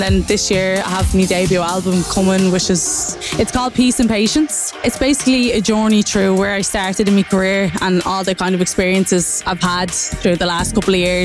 Then this year I have my debut album coming, it's called Peace and Patience. It's basically a journey through where I started in my career and all the kind of experiences I've had through the last couple of years.